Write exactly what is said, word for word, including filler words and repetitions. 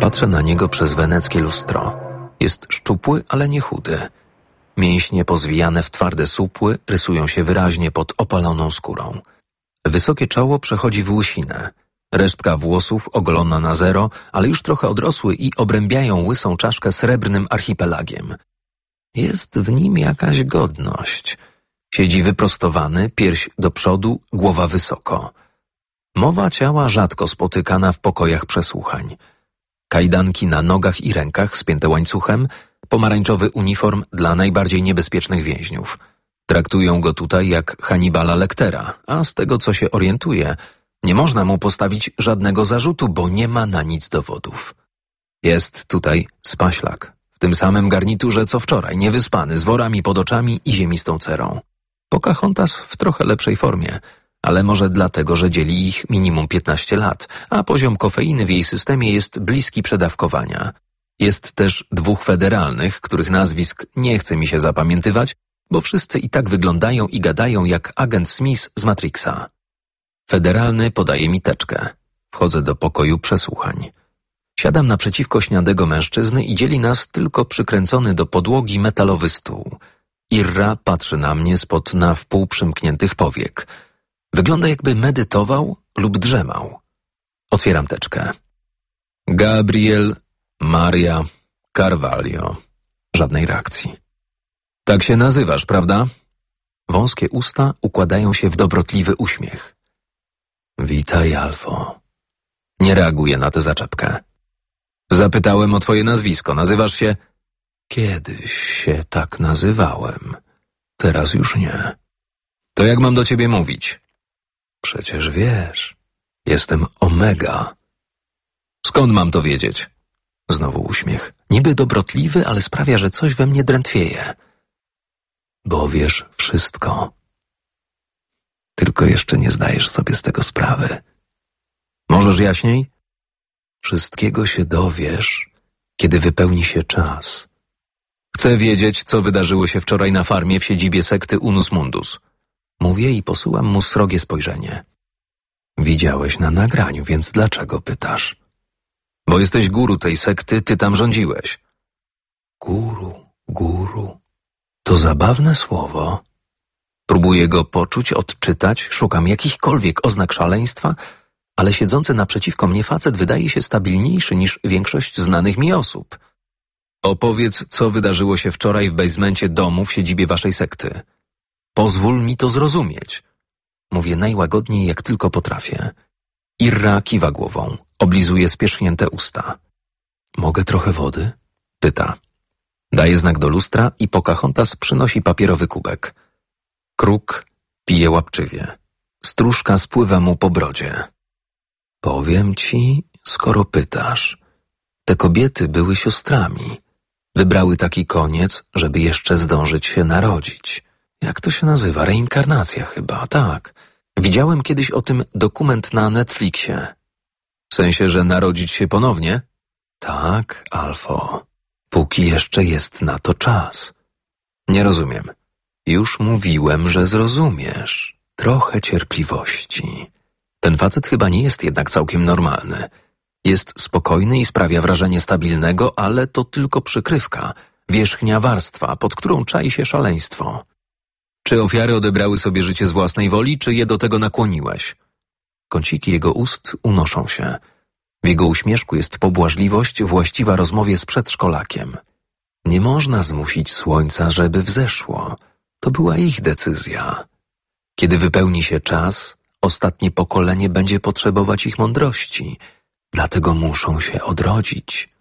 Patrzę na niego przez weneckie lustro. Jest szczupły, ale nie chudy. Mięśnie pozwijane w twarde supły rysują się wyraźnie pod opaloną skórą. Wysokie czoło przechodzi w łysinę. Resztka włosów ogolona na zero, ale już trochę odrosły i obrębiają łysą czaszkę srebrnym archipelagiem. Jest w nim jakaś godność. Siedzi wyprostowany, pierś do przodu, głowa wysoko. Mowa ciała rzadko spotykana w pokojach przesłuchań. Kajdanki na nogach i rękach spięte łańcuchem, pomarańczowy uniform dla najbardziej niebezpiecznych więźniów. Traktują go tutaj jak Hannibala Lectera, a z tego co się orientuje, nie można mu postawić żadnego zarzutu, bo nie ma na nic dowodów. Jest tutaj spaślak, w tym samym garniturze co wczoraj, niewyspany, z worami pod oczami i ziemistą cerą. Pocahontas w trochę lepszej formie, ale może dlatego, że dzieli ich minimum piętnaście lat, a poziom kofeiny w jej systemie jest bliski przedawkowania. Jest też dwóch federalnych, których nazwisk nie chce mi się zapamiętywać, bo wszyscy i tak wyglądają i gadają jak agent Smith z Matrixa. Federalny podaje mi teczkę. Wchodzę do pokoju przesłuchań. Siadam naprzeciwko śniadego mężczyzny i dzieli nas tylko przykręcony do podłogi metalowy stół. Irra patrzy na mnie spod na wpół przymkniętych powiek. Wygląda jakby medytował lub drzemał. Otwieram teczkę. Gabriel Maria Carvalho. Żadnej reakcji. Tak się nazywasz, prawda? Wąskie usta układają się w dobrotliwy uśmiech. Witaj, Alfo. Nie reaguję na tę zaczepkę. Zapytałem o twoje nazwisko. Nazywasz się... Kiedyś się tak nazywałem. Teraz już nie. To jak mam do ciebie mówić? Przecież wiesz. Jestem Omega. Skąd mam to wiedzieć? Znowu uśmiech. Niby dobrotliwy, ale sprawia, że coś we mnie drętwieje. Bo wiesz wszystko. Tylko jeszcze nie zdajesz sobie z tego sprawy. Możesz jaśniej? Wszystkiego się dowiesz, kiedy wypełni się czas. Chcę wiedzieć, co wydarzyło się wczoraj na farmie w siedzibie sekty Unus Mundus. Mówię i posyłam mu srogie spojrzenie. Widziałeś na nagraniu, więc dlaczego pytasz? Bo jesteś guru tej sekty, ty tam rządziłeś. Guru, guru. To zabawne słowo. Próbuję go poczuć, odczytać, szukam jakichkolwiek oznak szaleństwa, ale siedzący naprzeciwko mnie facet wydaje się stabilniejszy niż większość znanych mi osób. Opowiedz, co wydarzyło się wczoraj w basemencie domu w siedzibie waszej sekty. Pozwól mi to zrozumieć. Mówię najłagodniej, jak tylko potrafię. Irra kiwa głową, oblizuje spierzchnięte usta. Mogę trochę wody? Pyta. Daje znak do lustra i Pocahontas przynosi papierowy kubek. Kruk pije łapczywie. Stróżka spływa mu po brodzie. Powiem ci, skoro pytasz. Te kobiety były siostrami. Wybrały taki koniec, żeby jeszcze zdążyć się narodzić. Jak to się nazywa? Reinkarnacja chyba, tak. Widziałem kiedyś o tym dokument na Netflixie. W sensie, że narodzić się ponownie? Tak, Alfo. Póki jeszcze jest na to czas. Nie rozumiem. Już mówiłem, że zrozumiesz. Trochę cierpliwości. Ten facet chyba nie jest jednak całkiem normalny. Jest spokojny i sprawia wrażenie stabilnego, ale to tylko przykrywka, wierzchnia warstwa, pod którą czai się szaleństwo. Czy ofiary odebrały sobie życie z własnej woli, czy je do tego nakłoniłeś? Kąciki jego ust unoszą się. W jego uśmieszku jest pobłażliwość właściwa rozmowie z przedszkolakiem. Nie można zmusić słońca, żeby wzeszło. To była ich decyzja. Kiedy wypełni się czas, ostatnie pokolenie będzie potrzebować ich mądrości. Dlatego muszą się odrodzić.